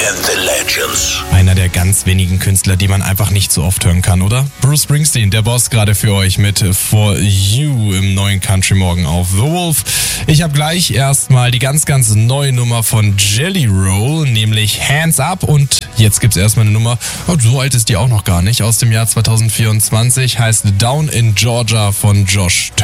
and the Legends. Einer der ganz wenigen Künstler, die man einfach nicht so oft hören kann, oder? Bruce Springsteen, der Boss, gerade für euch mit For You im neuen Country Morgen auf The Wolf. Ich habe gleich erstmal die ganz neue Nummer von Jelly Roll, nämlich Hands Up. Und jetzt gibt's erstmal eine Nummer, so alt ist die auch noch gar nicht, aus dem Jahr 2024, heißt Down in Georgia von Josh Turner.